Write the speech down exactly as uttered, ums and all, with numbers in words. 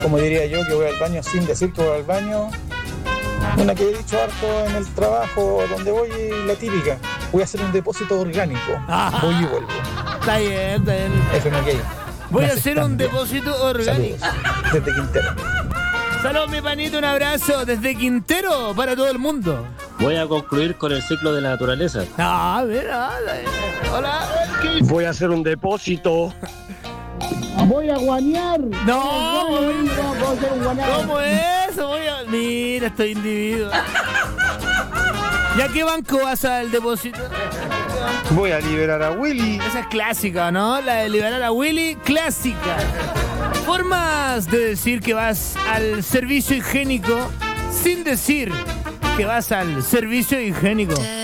como diría yo, que voy al baño sin decir que voy al baño. Una que he dicho harto en el trabajo, donde voy, la típica. Voy a hacer un depósito orgánico. Ah. Voy y vuelvo. Está bien, está bien. F M K. Voy a Gracias, hacer un cambio. depósito orgánico. Saludos, desde Quintero. Saludos, mi panito, un abrazo desde Quintero para todo el mundo. Voy a concluir con el ciclo de la naturaleza. Ah, mira, hola. Voy a hacer un depósito. Voy a guanear. No, voy a hacer un guanear. ¿Cómo es eso? Voy a... Mira, este individuo. ¿Y a qué banco vas al depósito? Voy a liberar a Willy. Esa es clásica, ¿no? La de liberar a Willy, clásica. Formas de decir que vas al servicio higiénico sin decir que vas al servicio higiénico.